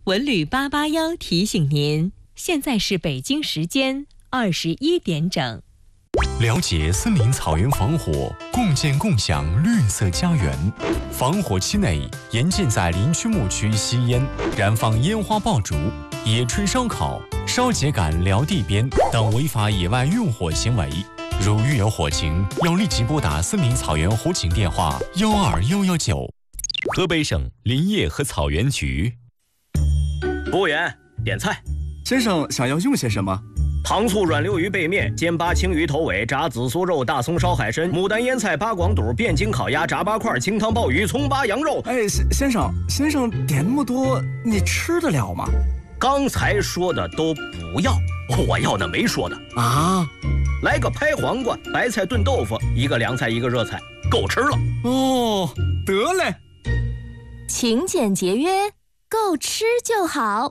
文旅881提醒您，现在是北京时间21点整。 了解森林草原防火，共建共享绿色家园。防火期内，严禁在林区牧区吸烟、燃放烟花爆竹、野炊烧烤、烧秸秆撩地边等违法野外用火行为。如遇有火情，要立即拨打森林草原火警电话12119。河北省林业和草原局。 服务员，点菜。 先生想要用些什么？ 糖醋软溜鱼背面、煎八青鱼头尾、炸紫苏肉、大葱烧海参、牡丹腌菜、八广肚、汴京烤鸭、炸八块、清汤鲍鱼、葱八羊肉。 哎，先生点那么多，你吃得了吗？ 刚才说的都不要，我要的没说的啊。 来个拍黄瓜、白菜炖豆腐，一个凉菜一个热菜，够吃了。 哦，得嘞。 勤俭节约，够吃就好。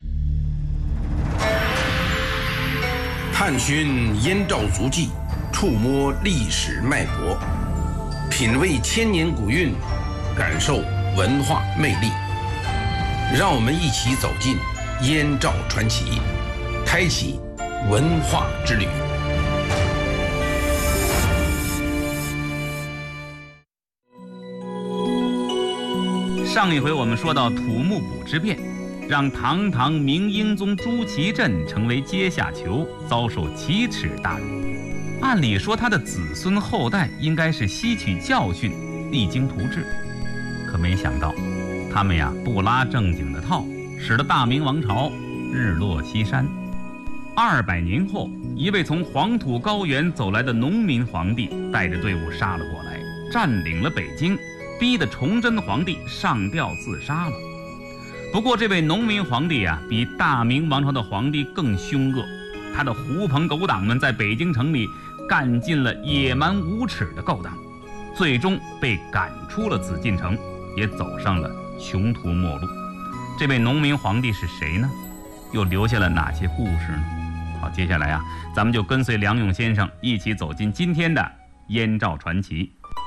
探寻燕赵足迹，触摸历史脉搏，品味千年古韵，感受文化魅力。让我们一起走进燕赵传奇，开启文化之旅。 上一回我们说到土木堡之变，让堂堂明英宗朱祁镇成为阶下囚，遭受奇耻大辱。按理说他的子孙后代应该是吸取教训，励精图治，可没想到他们不拉正经的套，使得大明王朝日落西山。200年后，一位从黄土高原走来的农民皇帝带着队伍杀了过来，占领了北京，逼得崇祯皇帝上吊自杀了。不过这位农民皇帝比大明王朝的皇帝更凶恶，他的狐朋狗党们在北京城里干尽了野蛮无耻的勾当，最终被赶出了紫禁城，也走上了穷途末路。这位农民皇帝是谁呢？又留下了哪些故事呢？好，接下来咱们就跟随梁勇先生一起走进今天的燕赵传奇。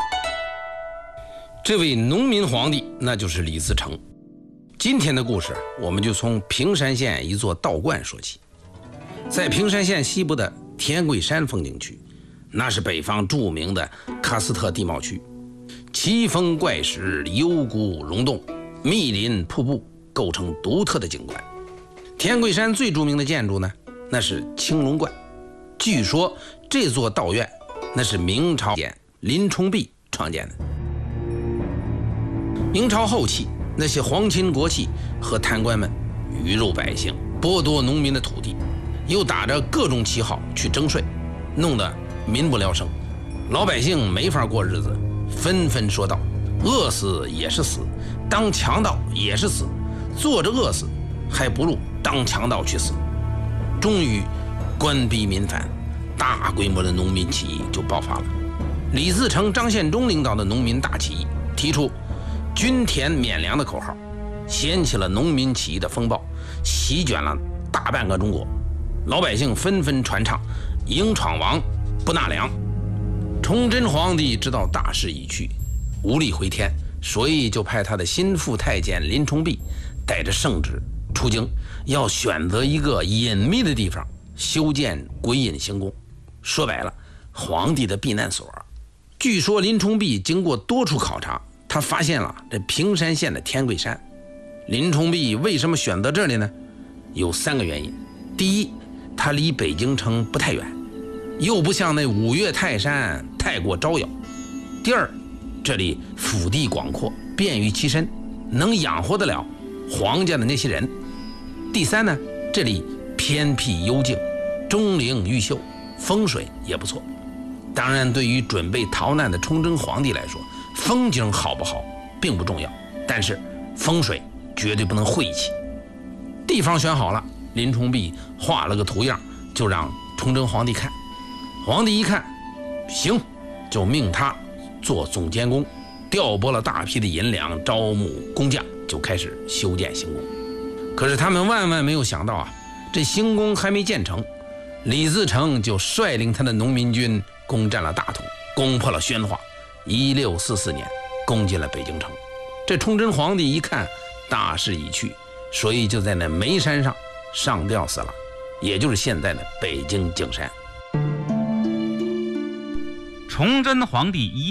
这位农民皇帝那就是李自成。今天的故事我们就从平山县一座道观说起。在平山县西部的天桂山风景区，那是北方著名的喀斯特地貌区，奇峰怪石，幽谷溶洞，密林瀑布，构成独特的景观。天桂山最著名的建筑呢，那是青龙观。据说这座道院那是明朝林冲弼创建的。明朝后期，那些皇亲国戚和贪官们鱼肉百姓，剥夺农民的土地，又打着各种旗号去征税，弄得民不聊生，老百姓没法过日子，纷纷说道：饿死也是死，当强盗也是死，坐着饿死还不如当强盗去死。终于官逼民反，大规模的农民起义就爆发了。李自成、张献忠领导的农民大起义提出均田免粮的口号，掀起了农民起义的风暴，席卷了大半个中国。老百姓纷纷传唱迎闯王，不纳粮。崇祯皇帝知道大势已去，无力回天，所以就派他的心腹太监林冲弼带着圣旨出京，要选择一个隐秘的地方修建鬼隐行宫，说白了，皇帝的避难所。据说林冲弼经过多处考察，他发现了这平山县的天桂山。林冲弼为什么选择这里呢？有3个原因。第一，它离北京城不太远，又不像那五岳泰山太过招摇。第二，这里腹地广阔，便于其身，能养活得了皇家的那些人。第三呢，这里偏僻幽静，钟灵毓秀，风水也不错。当然，对于准备逃难的崇祯皇帝来说，风景好不好并不重要，但是风水绝对不能晦气。地方选好了，林冲弼画了个图样，就让崇祯皇帝看。皇帝一看行，就命他做总监工，调拨了大批的银两，招募工匠，就开始修建行宫。可是他们万万没有想到这行宫还没建成，李自成就率领他的农民军攻占了大同，攻破了宣化。1644年攻进了北京城。这崇祯皇帝一看大势已去， 所以就在那煤山上上吊死了，也就是现在的北京景山。 崇祯皇帝